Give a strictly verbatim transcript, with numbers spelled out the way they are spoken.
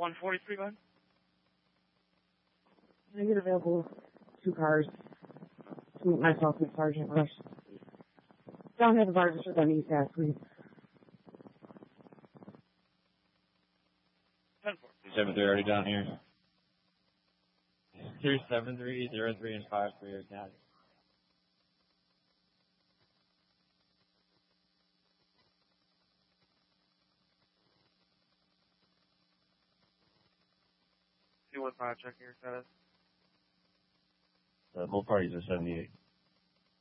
one forty-three, bud. Can I get available two cars to meet myself and Sergeant Rush? Don't have a bar registered on East Ave, please. ten four. seven three already down here. two seven three zero three and five three are down. two one five, checking your status. The whole parties are seventy-eight.